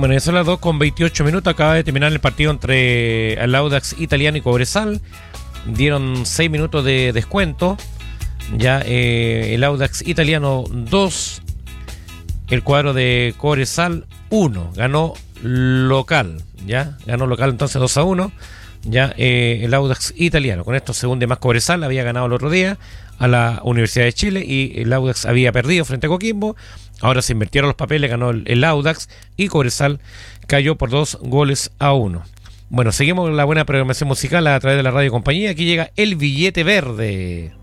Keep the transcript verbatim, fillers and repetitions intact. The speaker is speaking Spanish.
Bueno, ya son las dos con veintiocho minutos. Acaba de terminar el partido entre el Audax Italiano y Cobresal. Dieron seis minutos de descuento. Ya eh, el Audax Italiano dos, el cuadro de Cobresal uno. Ganó local, ya ganó local entonces dos a uno. Ya eh, el Audax Italiano. Con esto se hunde más Cobresal. Había ganado el otro día a la Universidad de Chile y el Audax había perdido frente a Coquimbo. Ahora se invirtieron los papeles, ganó el, el Audax y Cobresal cayó por dos goles a uno. Bueno, seguimos la buena programación musical a través de la radio compañía. Aquí llega El Billete Verde.